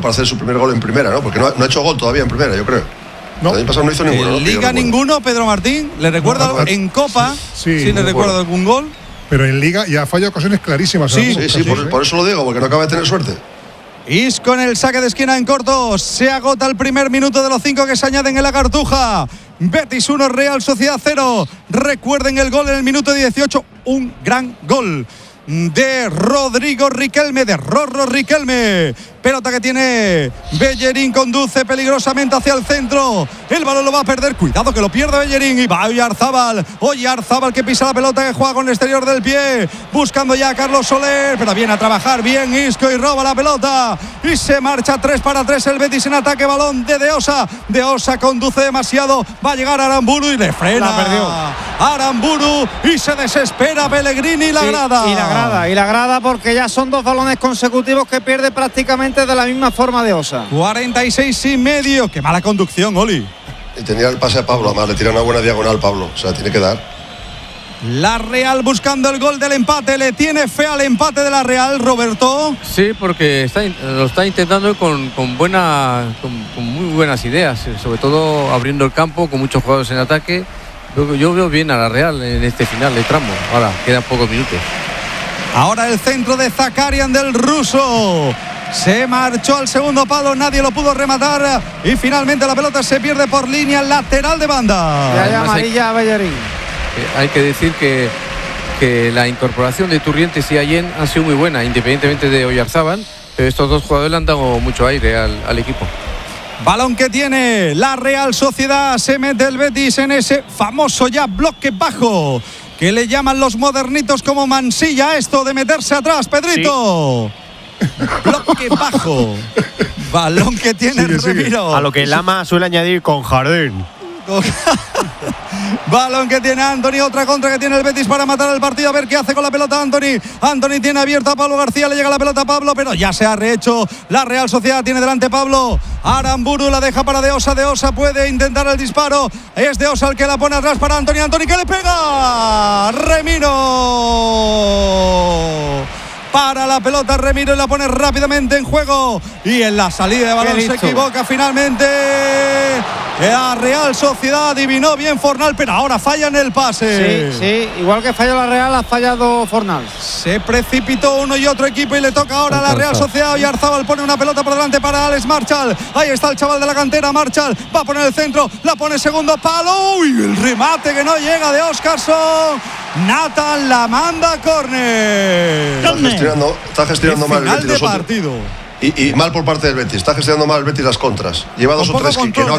para hacer su primer gol en primera, ¿no? Porque no ha hecho gol todavía en primera, yo creo. No. El año pasado no hizo ninguno, ¿no? En Liga ninguno, Pedro Martín. ¿Le recuerda en Copa? Sí, le recuerda algún gol. Pero en Liga ya ha fallado ocasiones clarísimas. Sí, por eso lo digo, porque no acaba de tener suerte. Isco en el saque de esquina en corto. Se agota el primer minuto de los 5 que se añaden en la Cartuja. Betis 1, Real Sociedad 0. Recuerden el gol en el minuto 18. Un gran gol de Rodrigo Riquelme, de Rorro Riquelme. Pelota que tiene Bellerín, conduce peligrosamente hacia el centro. El balón lo va a perder, cuidado que lo pierde Bellerín. Y va Oyarzábal que pisa la pelota, que juega con el exterior del pie, buscando ya a Carlos Soler, pero viene a trabajar bien Isco y roba la pelota. Y se marcha 3-3 el Betis en ataque, balón de Osa. De Osa conduce demasiado, va a llegar Aramburu y le frena. La perdió Aramburu y se desespera Pellegrini y la grada. Y la grada porque ya son 2 balones consecutivos que pierde prácticamente de la misma forma de Osa. 46,5. Qué mala conducción, Oli. Y tenía el pase a Pablo, además le tira una buena diagonal Pablo, o sea, tiene que dar. La Real buscando el gol del empate. Le tiene fe al empate de la Real, Roberto. Sí, porque lo está intentando con muy buenas ideas, sobre todo abriendo el campo con muchos jugadores en ataque. Yo veo bien a la Real en este final de tramo. Ahora quedan pocos minutos. Ahora el centro de Zakarian del ruso. Se marchó al segundo palo, nadie lo pudo rematar y finalmente la pelota se pierde por línea lateral de banda. Ya hay amarilla a Bellerín. Hay que decir que la incorporación de Turrientes y Allen ha sido muy buena, independientemente de Oyarzábal, pero estos 2 jugadores le han dado mucho aire al equipo. Balón que tiene la Real Sociedad, se mete el Betis en ese famoso ya bloque bajo que le llaman los modernitos como Mansilla, esto de meterse atrás, Pedrito. Sí. Bloque bajo. Balón que tiene Remiro. A lo que Lama suele añadir con jardín. Balón que tiene Antony, otra contra que tiene el Betis para matar el partido. A ver qué hace con la pelota Antony. Antony tiene abierto a Pablo García, le llega la pelota a Pablo, pero ya se ha rehecho la Real Sociedad. Tiene delante Pablo. Aramburu la deja para De Osa. De Osa puede intentar el disparo. Es De Osa el que la pone atrás para Antony. Antony que le pega. Remiro. Para la pelota Remiro y la pone rápidamente en juego. Y en la salida de balón se equivoca finalmente. La Real Sociedad adivinó bien Fornal, pero ahora falla en el pase. Sí, igual que falló la Real, ha fallado Fornal. Se precipitó uno y otro equipo y le toca ahora a la Real Sociedad. Oyarzábal pone una pelota por delante para Alex Marchal. Ahí está el chaval de la cantera, Marchal. Va a poner el centro, la pone segundo palo. Uy, el remate que no llega de Óscarson. Nathan la manda a córner. Está gestionando mal el Betis de partido. Y mal por parte del Betis. Está gestionando mal el Betis las contras. Lleva 2 o 3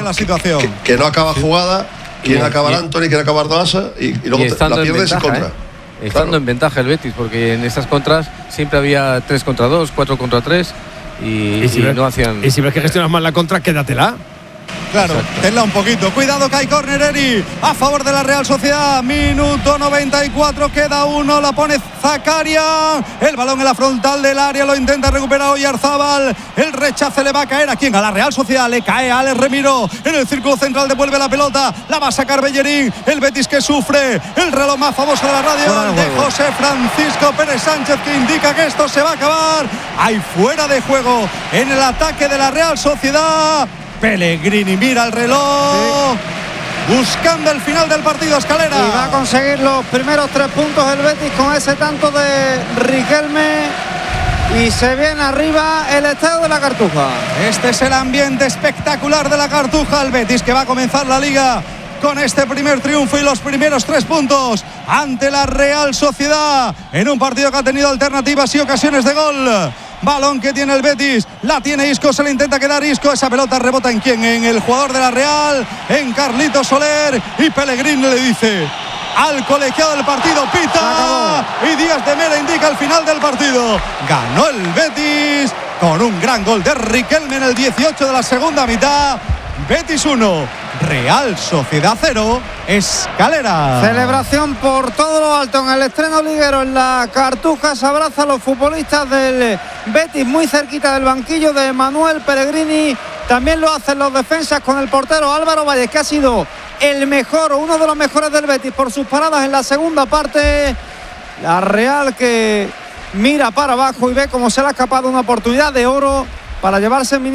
que no acaba jugada. Quieren acabar Antony, quieren acabar Doasa y luego la pierdes en contra. Estando en ventaja el Betis, porque en esas contras siempre había 3 contra 2, 4 contra 3 y no hacían. Y si ves que gestionas mal la contra, quédatela. Claro, tenla un poquito. Cuidado que hay córner, Eri, a favor de la Real Sociedad. Minuto 94, queda 1, la pone Zakarian. El balón en la frontal del área, lo intenta recuperar Oyarzábal. El rechace le va a caer a quién, a la Real Sociedad. Le cae a Alex Remiro. En el círculo central devuelve la pelota. La va a sacar Bellerín. El Betis que sufre. El reloj más famoso de la radio, el de José Francisco Pérez Sánchez, que indica que esto se va a acabar. Hay fuera de juego en el ataque de la Real Sociedad. Pellegrini mira el reloj, buscando el final del partido, Escalera. Y va a conseguir los primeros 3 puntos el Betis con ese tanto de Riquelme. Y se viene arriba el estadio de la Cartuja. Este es el ambiente espectacular de la Cartuja. El Betis que va a comenzar la liga con este primer triunfo y los primeros 3 puntos ante la Real Sociedad en un partido que ha tenido alternativas y ocasiones de gol. Balón que tiene el Betis, la tiene Isco, se le intenta quedar Isco, esa pelota rebota en quién, en el jugador de la Real, en Carlitos Soler, y Pellegrini le dice al colegiado del partido, pita, y Díaz de Mera indica el final del partido. Ganó el Betis con un gran gol de Riquelme en el 18 de la segunda mitad. Betis 1, Real Sociedad 0, Escalera. Celebración por todo lo alto en el estreno liguero en la Cartuja. Se abraza a los futbolistas del Betis muy cerquita del banquillo de Manuel Pellegrini. También lo hacen los defensas con el portero Álvaro Valles, que ha sido el mejor o uno de los mejores del Betis por sus paradas en la segunda parte. La Real que mira para abajo y ve cómo se le ha escapado una oportunidad de oro para llevarse